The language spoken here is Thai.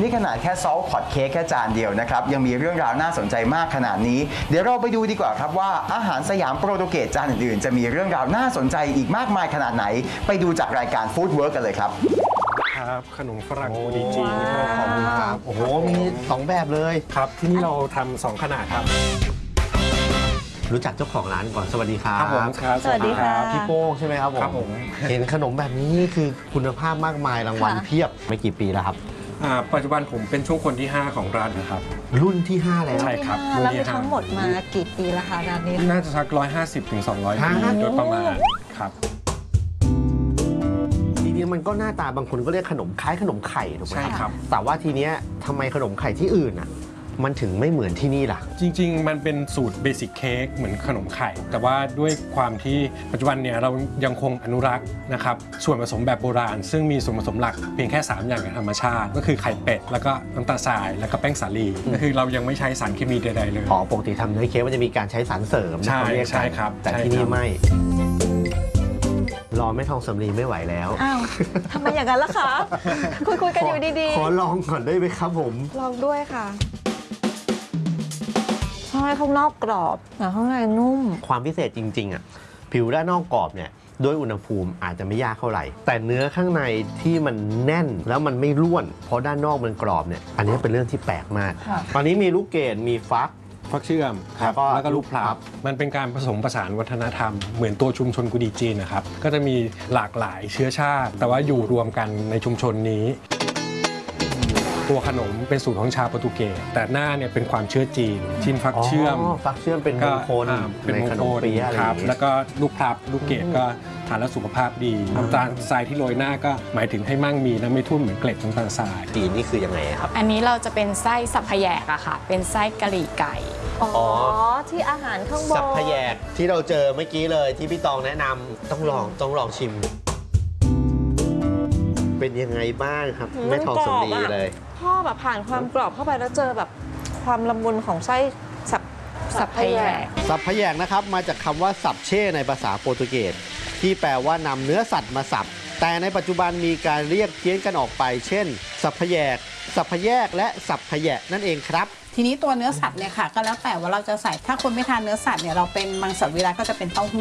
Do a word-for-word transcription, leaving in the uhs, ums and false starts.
นี่ขนาดแค่ซอลต์พอตเค้กแค่จานเดียวนะครับยังมีเรื่องราวน่าสนใจมากขนาดนี้เดี๋ยวเราไปดูดีกว่าครับว่าอาหารสยามโปรตุเกสจานอื่นๆจะมีเรื่องราวน่าสนใจอีกมากมายขนาดไหนไปดูจากรายการฟู้ดเวิร์กกันเลยครับครับขนมฝรั่งกูดีจีนครับขอบคุณครับโอ้โหมีสองแบบเลยครับที่นี่เราทำสองขนาดครับรู้จักเจ้าของร้านก่อนสวัสดีครับครับผมครับสวัสดีค่ะพี่โป้งใช่ไหมครับผมครับผมเห็นขนมแบบนี้นี่คือคุณภาพมากมายรางวัลเพียบไม่กี่ปีแล้วครับปัจจุบันผมเป็นช่วงคนที่ห้าของร้านนะครับรุ่นที่ห้าแล้วใช่ครับแล้วมีทั้งหมดมากี่ปีแล้วคะร้านนี้น่าจะสักร้อยห้าสิบถึงสองร้อยปีโดยประมาณครับทีนี้มันก็หน้าตาบางคนก็เรียกขนมคล้ายขนมไข่ถูกไหมใช่ครับแต่ว่าทีเนี้ยทำไมขนมไข่ที่อื่นอ่ะมันถึงไม่เหมือนที่นี่ล่ะจริงๆมันเป็นสูตรเบสิกเค้กเหมือนขนมไข่แต่ว่าด้วยความที่ปัจจุบันเนี่ยเรายังคงอนุรักษ์นะครับส่วนผสมแบบโบราณซึ่งมีส่วนผสมหลักเพียงแค่สามอย่างในธรรมชาติก็คือไข่เป็ดแล้วก็น้ำตาลทรายแล้วก็แป้งสาลีก็คือเรายังไม่ใช้สารเคมีใดๆเลยอ๋อปกติทำเนื้อเค้กมันจะมีการใช้สารเสริมนะเขาเรียกใช่ครับแต่ที่นี่ไม่รอแม่ทองสำลีไม่ไหวแล้วอ้าวทำไมอย่างนั้นล่ะคะคุยคุยกันอยู่ดีๆขอลองก่อนได้ไหมครับผมลองด้วยค่ะใช่ข้างนอกกรอบแต่ข้างในนุ่มความพิเศษจริงๆอ่ะผิวด้านนอกกรอบเนี่ยด้วยอุณหภูมิอาจจะไม่ยากเท่าไหร่แต่เนื้อข้างในที่มันแน่นแล้วมันไม่ร่วนเพราะด้านนอกมันกรอบเนี่ยอันนี้เป็นเรื่องที่แปลกมากตอนนี้มีลูกเกดมีฟักฟักเชื่อมครับแล้วก็ลูกพลับมันเป็นการผสมผสานวัฒนธรรมเหมือนตัวชุมชนกุดีจีนนะครับก็จะมีหลากหลายเชื้อชาติแต่ว่าอยู่รวมกันในชุมชนนี้ตัวขนมเป็นสูตรของชาวโปรตุเกสแต่หน้าเนี่ยเป็นความเชื่อจีนชิ้นฟักเชื่อมฟักเชื่อมเป็นมงคลเป็นมงคลครับแล้วก็ลูกพลับลูกเกดก็ทานแล้วสุขภาพดีน้ำตาลทรายที่โรยหน้าก็หมายถึงให้มั่งมีและไม่ทุ่มเหมือนเกล็ดน้ำตาลทรายจีนนี่คือยังไงครับอันนี้เราจะเป็นไส้สับพะแยกอะค่ะเป็นไส้กะหรี่ไก่อ๋อที่อาหารข้างบนสับพะแยกที่เราเจอเมื่อกี้เลยที่พี่ตองแนะนำต้องลองต้องลองชิมเป็นยังไงบ้างครับแม่ทองสำลีเลยพ่อแบบผ่านความกรอบเข้าไปแล้วเจอแบบความละมุนของไส้สับสับพะแยกสับพะแยกนะครับมาจากคำว่าสับเช่ในภาษาโปรตุเกสที่แปลว่านำเนื้อสัตว์มาสับแต่ในปัจจุบันมีการเรียกเพี้ยนกันออกไปเช่นสับพะแยกสับพะแยกและสับพะแยะนั่นเองครับทีนี้ตัวเนื้อสัตว์เนี่ยค่ะก็แล้วแต่ว่าเราจะใส่ถ้าคนไม่ทานเนื้อสัตว์เนี่ยเราเป็นมังสวิรัติก็จะเป็นเต้าหู้